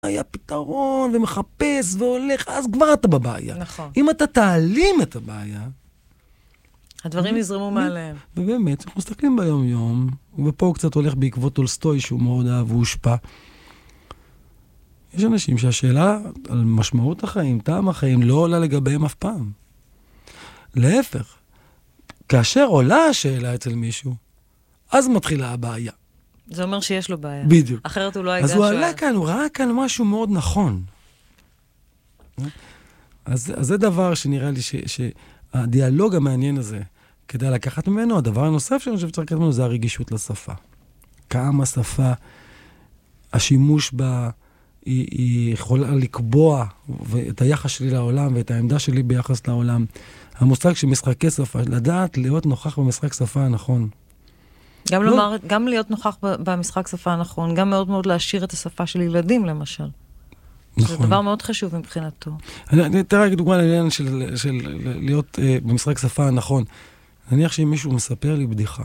היה פתרון ומחפש והולך, אז כבר אתה בבעיה. נכון. אם אתה תעלים את הבעיה, הדברים יזרמו מעליהם. ובאמת, אנחנו מסתכלים ביום יום, ופה הוא קצת הולך בעקבות טולסטוי, שהוא מאוד אהב והושפע. יש אנשים שהשאלה על משמעות החיים, טעם החיים, לא עולה לגביהם אף פעם. להפך, כאשר עולה השאלה אצל מישהו, אז מתחילה הבעיה. זה אומר שיש לו בעיה. בדיוק. אחרת הוא לא היה אז הוא עלה כאן, הוא ראה כאן משהו מאוד נכון. אז זה דבר שנראה לי שהדיאלוג המעניין הזה, כדי לקחת ממנו, הדבר הנוסף שאני חושב שצריך לקחת ממנו, זה הרגישות לשפה. כמה שפה, השימוש בה, היא יכולה לקבוע את היחס שלי לעולם ואת העמדה שלי ביחס לעולם. המושג של משחקי שפה, לדעת להיות נוכח במשחק שפה הנכון. גם להיות נוכח במשחק שפה הנכון, גם מאוד מאוד להשאיר את השפה של ילדים, למשל. נכון. זה דבר מאוד חשוב מבחינתו. אני אתן רק דוגמה לעניין של להיות במשחק שפה הנכון. נניח שאם מישהו מספר לי בדיחה,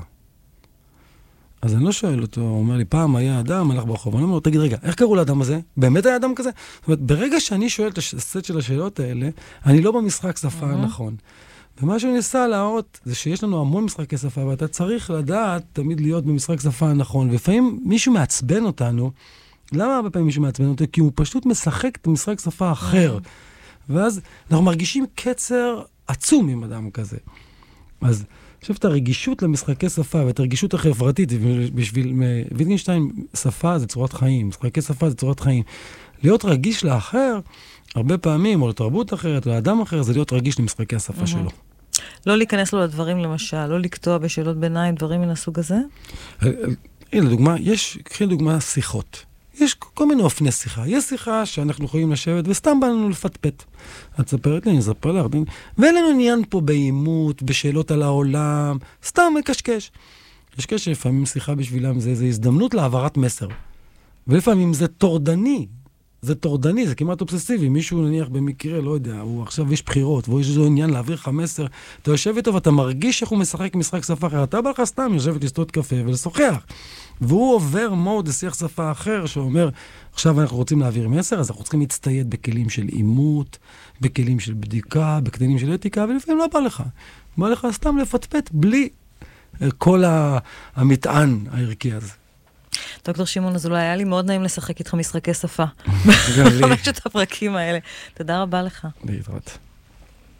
אז אני לא שואל אותו, הוא אומר לי, פעם היה אדם, הלך ברחוב, אני אומר לו, תגיד רגע, איך קראו לאדם הזה? באמת היה אדם כזה? זאת אומרת, ברגע שאני שואל את הסט של השאלות האלה, אני לא במשחק שפה הנכון. ומה שהוא ניסה להראות, זה שיש לנו המון משחקי שפה, ואתה צריך לדעת תמיד להיות במשחק שפה הנכון. ולפעמים מישהו מעצבן אותנו, למה הרבה פעמים מישהו מעצבן אותנו? כי הוא פשוט משחק את המשחק שפה אחר. ואז אנחנו מרגישים קצר עצום עם אדם כזה. אז אני חושב את הרגישות למשחקי שפה ואת הרגישות החברתית, בשביל ויטגנשטיין, שפה זה צורת חיים, משחקי שפה זה צורת חיים. להיות רגיש לאחר, הרבה פעמים, או לתרבות אחרת, או לאדם אחר, זה להיות רגיש למשחקי השפה שלו. לא להיכנס לו לדברים למשל, לא לקטוע בשאלות ביניים, דברים מן הסוג הזה? הנה, דוגמה, קחי דוגמה שיחות. יש כל מיני אופני שיחה. יש שיחה שאנחנו יכולים לשבת, וסתם בא לנו לפטפט. את ספרת לי, אני אספר לך. ואין לנו עניין פה באימות, בשאלות על העולם, סתם מקשקש. יש קשר, לפעמים שיחה בשבילם זה הזדמנות להעברת מסר. ולפעמים זה טורדני. זה טורדני, זה כמעט אובססיבי. מישהו נניח במקרה, לא יודע, הוא עכשיו יש בחירות, והוא יש איזו עניין להעביר לך מסר. אתה יושב איתו ואתה מרגיש איך הוא משחק משחק שפה אחר. אתה בא לך סתם, יושבת לשתות קפה ולשוחח. והוא עובר מוד לשיח שפה אחר, שאומר, עכשיו אנחנו רוצים להעביר מסר, אז אנחנו צריכים להצטייד בכלים של אימות, בכלים של בדיקה, בכלים של אתיקה, ולפעמים לא בא לך. בא לך סתם לפטפט בלי כל המטען הערכי הזה. דוקטור שמעון אזולאי, היה לי מאוד נעים לשחק איתך משחקי שפה. בחמשת הפרקים האלה. תודה רבה לך. להתראות.